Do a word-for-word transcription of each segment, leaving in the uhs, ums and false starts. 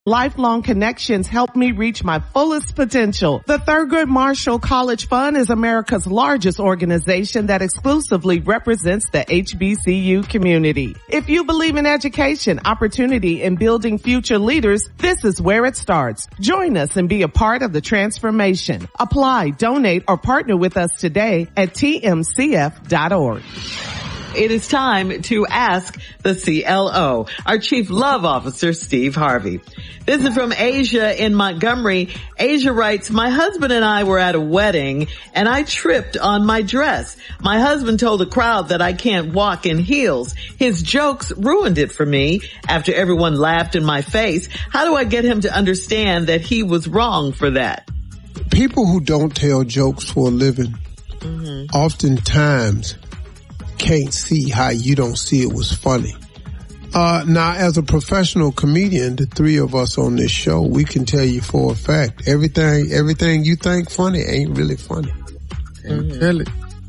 Lifelong connections help me reach my fullest potential. The Thurgood Marshall College Fund is America's largest organization that exclusively represents the H B C U community. If you believe in education, opportunity, and building future leaders, this is where it starts. Join us and be a part of the transformation. Apply, donate, or partner with us today at T M C F dot org. It is time to ask the C L O, our Chief Love Officer, Steve Harvey. This is from Asia in Montgomery. Asia writes, my husband and I were at a wedding and I tripped on my dress. My husband told the crowd that I can't walk in heels. His jokes ruined it for me after everyone laughed in my face. How do I get him to understand that he was wrong for that? People who don't tell jokes for a living, mm-hmm. oftentimes can't see how you don't see it was funny. Uh, now, as a professional comedian, the three of us on this show, we can tell you for a fact, everything, everything you think funny ain't really funny. Mm-hmm. Really?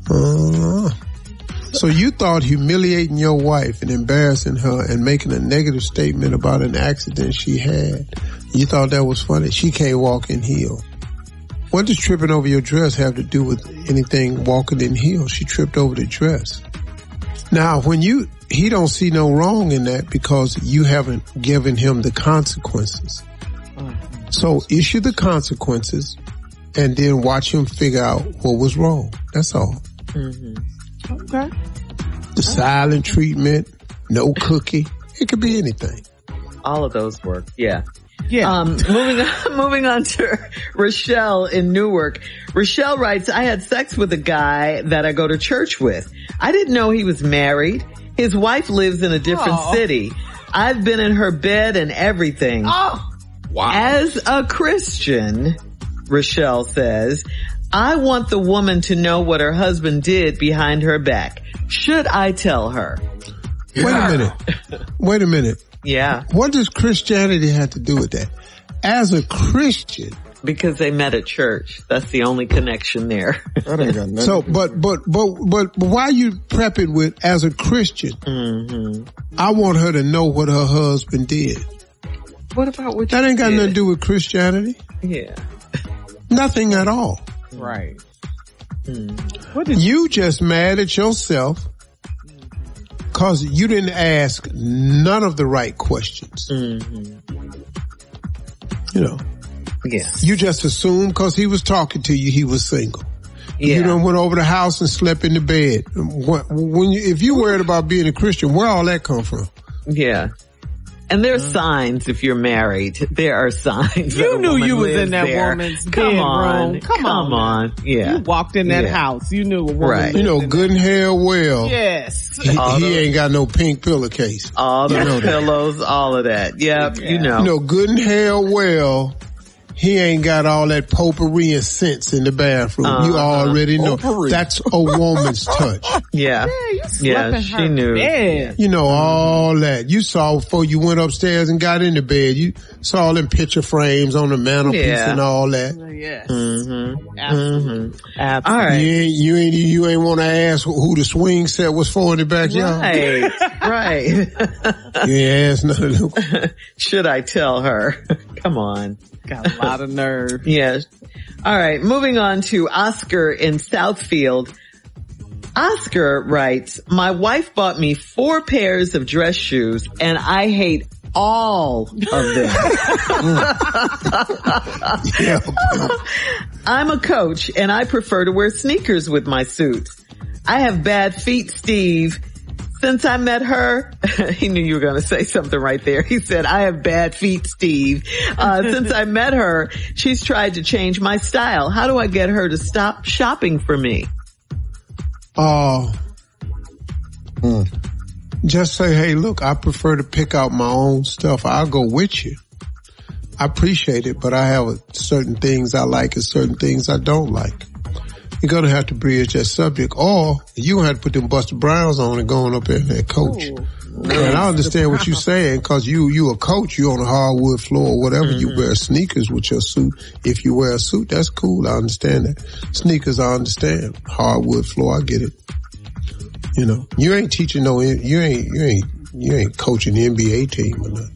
Uh, so you thought humiliating your wife and embarrassing her and making a negative statement about an accident she had, you thought that was funny? She can't walk in heels. What does tripping over your dress have to do with anything walking in heels? She tripped over the dress. Now, when you, he don't see no wrong in that because you haven't given him the consequences. Mm-hmm. So issue the consequences and then watch him figure out what was wrong. That's all. Mm-hmm. Okay. The silent treatment, no cookie. It could be anything. All of those work. Yeah. Yeah. Um, moving on, moving on to Rochelle in Newark. Rochelle writes, I had sex with a guy that I go to church with. I didn't know he was married. His wife lives in a different oh. city. I've been in her bed and everything. Oh. Wow. As a Christian, Rochelle says, I want the woman to know what her husband did behind her back. Should I tell her? Wait a minute. Wait a minute. Yeah. What does Christianity have to do with that? As a Christian. Because they met at church. That's the only connection there. That ain't got nothing. So, but, but, but, but, but why you prep it with, as a Christian, mm-hmm. I want her to know what her husband did. What about what That you ain't got did? nothing to do with Christianity. Yeah. Nothing at all. Right. Mm. What did you just mad at yourself because you didn't ask none of the right questions. Mm-hmm. You know. Yeah. You just assumed because he was talking to you, he was single. Yeah. You done went over the house and slept in the bed. When you, if you worried about being a Christian, where all that come from? Yeah. And there's mm-hmm. signs if you're married. There are signs. You knew you was in that there. woman's Come on. bedroom. Come, Come on. on. Yeah. You walked in that yeah. house. You knew a woman. Right. You know, good and hell well. Yes. He, he ain't got no pink pillowcase. All the you know pillows, that. all of that. Yep. Yeah. You know. You know, good and hell well. He ain't got all that potpourri and scents in the bathroom. Uh, you already know. Potpourri. That's a woman's touch. Yeah. Yeah, you slept yeah in she her knew. bed. You know, all that. You saw before you went upstairs and got in the bed. You saw all them picture frames on the mantelpiece yeah. and all that. Yes. Mm-hmm. Absolutely. Mm-hmm. Absolutely. All right. You ain't, you ain't, you ain't want to ask who the swing set was for in the backyard. Right. Right. You ain't asked none of them. Should I tell her? Come on. Got a lot of nerve. Yes. All right. Moving on to Oscar in Southfield. Oscar writes, my wife bought me four pairs of dress shoes and I hate all of them. Yeah. I'm a coach and I prefer to wear sneakers with my suits. I have bad feet, Steve. Since I met her, he knew you were going to say something right there. He said, I have bad feet, Steve. Uh, since I met her, she's tried to change my style. How do I get her to stop shopping for me? Uh, mm. Just say, hey, look, I prefer to pick out my own stuff. I'll go with you. I appreciate it, but I have certain things I like and certain things I don't like. You're going to have to bridge that subject, or you're going to have to put them Buster Browns on and going up there and coach. Ooh, nice. And I understand what you're saying, because you, you a coach, you on a hardwood floor or whatever, mm-hmm. you wear sneakers with your suit. If you wear a suit, that's cool. I understand that. Sneakers, I understand. Hardwood floor, I get it. You know, you ain't teaching no, you ain't, you ain't, you ain't coaching the N B A team or nothing.